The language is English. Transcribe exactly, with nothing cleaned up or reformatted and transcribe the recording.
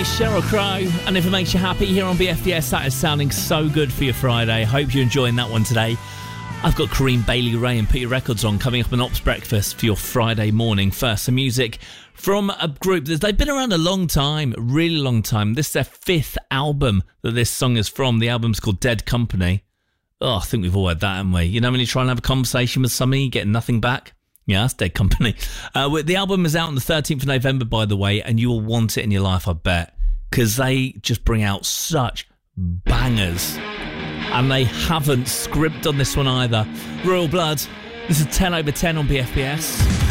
is Sheryl Crow, and if it makes you happy here on B F B S, that is sounding so good for your Friday. Hope you're enjoying that one today. I've got Kareem Bailey Ray and Put Your Records On coming up on Ops Breakfast for your Friday morning. First, some music from a group that they've been around a long time, really long time. This is their fifth album that this song is from. The album's called Dead Company. Oh, I think we've all had that, haven't we? You know when you try and have a conversation with somebody, you get nothing back? Yeah, that's Dead Company. Uh, the album is out on the thirteenth of November, by the way, and you will want it in your life, I bet, because they just bring out such bangers. And they haven't scrimped on this one either. Royal Blood, this is ten over ten on B F B S.